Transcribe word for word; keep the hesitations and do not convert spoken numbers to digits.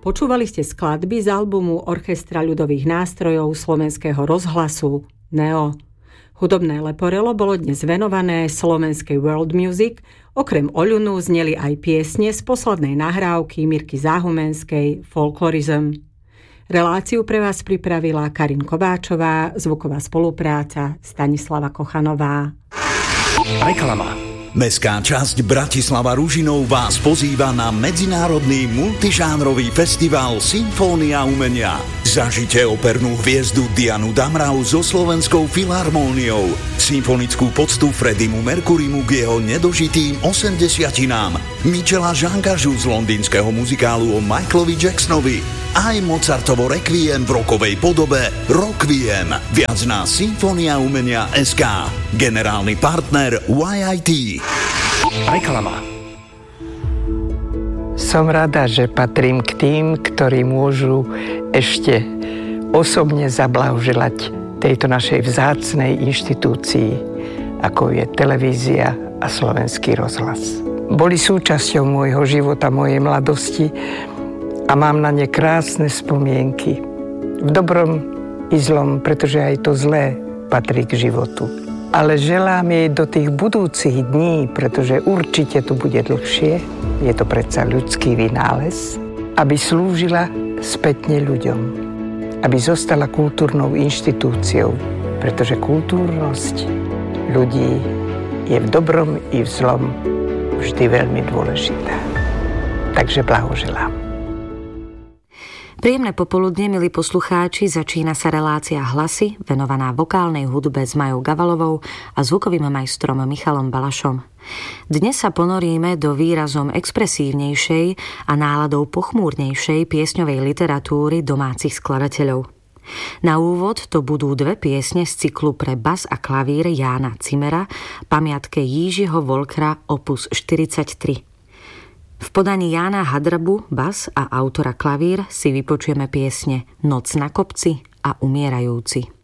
Počúvali ste skladby z albumu Orchestra ľudových nástrojov Slovenského rozhlasu Neo. Hudobné leporelo bolo dnes venované slovenskej world music, okrem Oľunu zneli aj piesne z poslednej nahrávky Mirky Záhumenskej Folklorism. Reláciu pre vás pripravila Karin Kováčová, zvuková spolupráca Stanislava Kochanová. Reklama. Mestská časť Bratislava Ružinov vás pozýva na medzinárodný multižánrový festival Symfónia umenia. Zažite opernú hviezdu Dianu Damrau so Slovenskou filharmóniou, symfonickú poctu Freddiemu Mercurimu k jeho nedožitým osemdesiatinám, Michela Žangažu z londýnskeho muzikálu o Michaelovi Jacksonovi, aj Mozartovo Requiem v rokovej podobe Rockviem. Viac na Symfónia umenia bodka es ká. Generálny partner Y I T. Reklama. Som rada, že patrím k tým, ktorí môžu ešte osobne zablahoželať tejto našej vzácnej inštitúcii, ako je televízia a Slovenský rozhlas. Boli súčasťou môjho života, mojej mladosti a mám na ne krásne spomienky. V dobrom i zlom, pretože aj to zlé patrí k životu. Ale želám jej do tých budúcich dní, pretože určite tu bude dlhšie, je to predsa ľudský vynález, aby slúžila spätne ľuďom, aby zostala kultúrnou inštitúciou, pretože kultúrnosť ľudí je v dobrom i v zlom vždy veľmi dôležitá. Takže blahoželám. Príjemné popoludne, milí poslucháči, začína sa relácia Hlasy, venovaná vokálnej hudbe s Majou Gavalovou a zvukovým majstrom Michalom Balašom. Dnes sa ponoríme do výrazom expresívnejšej a náladou pochmúrnejšej piesňovej literatúry domácich skladateľov. Na úvod to budú dve piesne z cyklu pre bas a klavír Jána Cimera, pamiatke Jížiho Volkra opus štyridsaťtri. V podaní Jána Hadrabu, bas a autora klavír si vypočujeme piesne Noc na kopci a Umierajúci.